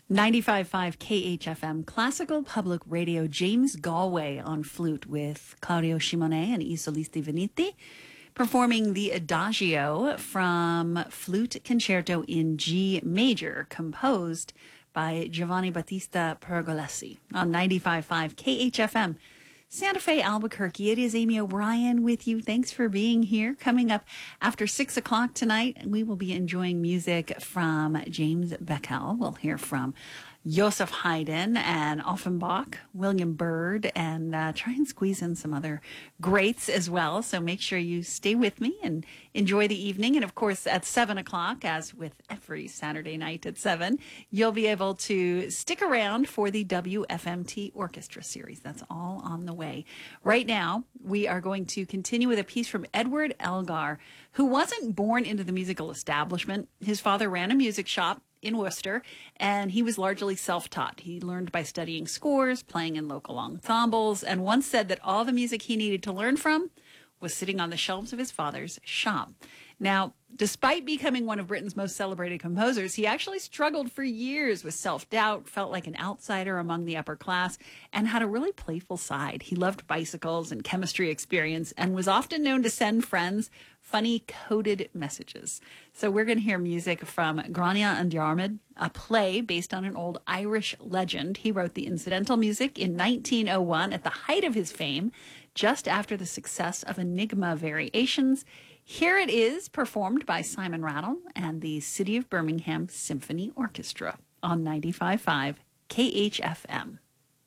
95.5 KHFM Classical Public Radio. James Galway on flute with Claudio Simonet and I Solisti Veneti, performing the Adagio from Flute Concerto in G major, composed by Giovanni Battista Pergolesi on 95.5 KHFM. Santa Fe, Albuquerque. It is Amy O'Brien with you. Thanks for being here. Coming up after 6 o'clock tonight, we will be enjoying music from James Beckel. We'll hear from Joseph Haydn and Offenbach, William Byrd, and try and squeeze in some other greats as well. So make sure you stay with me and enjoy the evening. And of course, at 7 o'clock, as with every Saturday night at 7, you'll be able to stick around for the WFMT Orchestra Series. That's all on the way. Right now, we are going to continue with a piece from Edward Elgar, who wasn't born into the musical establishment. His father ran a music shop in Worcester, and he was largely self-taught. He learned by studying scores, playing in local ensembles, and once said that all the music he needed to learn from was sitting on the shelves of his father's shop. Now, despite becoming one of Britain's most celebrated composers, he actually struggled for years with self-doubt, felt like an outsider among the upper class, and had a really playful side. He loved bicycles and chemistry experience and was often known to send friends funny coded messages. So we're going to hear music from Grania and Diarmid, a play based on an old Irish legend. He wrote the incidental music in 1901 at the height of his fame, just after the success of Enigma Variations. Here it is, performed by Simon Rattle and the City of Birmingham Symphony Orchestra on 95.5 KHFM.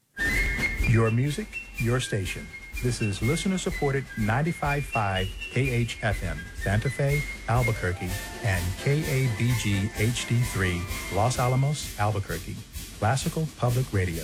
Your music, your station. This is listener-supported 95.5 KHFM, Santa Fe, Albuquerque, and KABG HD3, Los Alamos, Albuquerque. Classical Public Radio.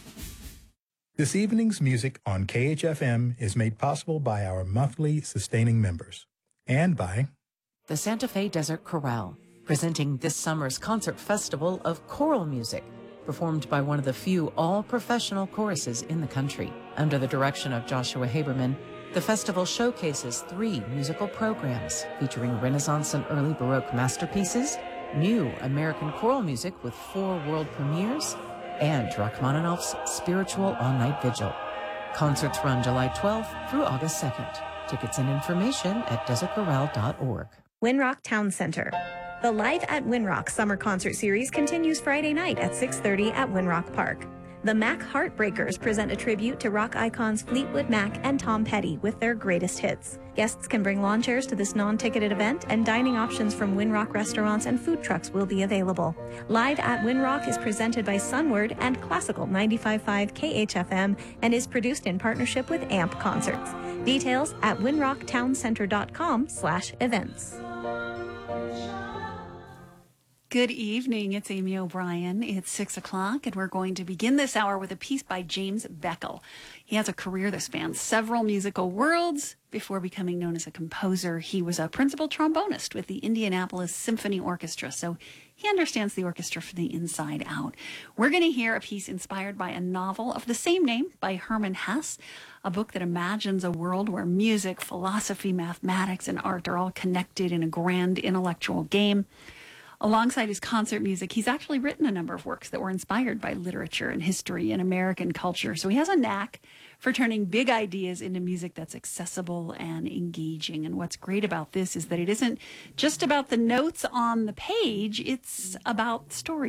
This evening's music on KHFM is made possible by our monthly sustaining members and by the Santa Fe Desert Chorale, presenting this summer's concert festival of choral music, performed by one of the few all-professional choruses in the country. Under the direction of Joshua Haberman, the festival showcases 3 musical programs featuring Renaissance and early Baroque masterpieces, new American choral music with 4 world premieres, and Rachmaninoff's Spiritual All-Night Vigil. Concerts run July 12th through August 2nd. Tickets and information at desertchorale.org. Winrock Town Center. The Live at Winrock Summer Concert Series continues Friday night at 6:30 at Winrock Park. The Mac Heartbreakers present a tribute to rock icons Fleetwood Mac and Tom Petty with their greatest hits. Guests can bring lawn chairs to this non-ticketed event, and dining options from Winrock restaurants and food trucks will be available. Live at Winrock is presented by Sunward and Classical 95.5 KHFM and is produced in partnership with AMP Concerts. Details at winrocktowncenter.com/events. Good evening. It's Amy O'Brien. It's 6 o'clock, and we're going to begin this hour with a piece by James Beckel. He has a career that spans several musical worlds. Before becoming known as a composer, he was a principal trombonist with the Indianapolis Symphony Orchestra, so he understands the orchestra from the inside out. We're going to hear a piece inspired by a novel of the same name by Hermann Hesse, a book that imagines a world where music, philosophy, mathematics, and art are all connected in a grand intellectual game. Alongside his concert music, he's actually written a number of works that were inspired by literature and history and American culture. So he has a knack for turning big ideas into music that's accessible and engaging. And what's great about this is that it isn't just about the notes on the page, it's about story.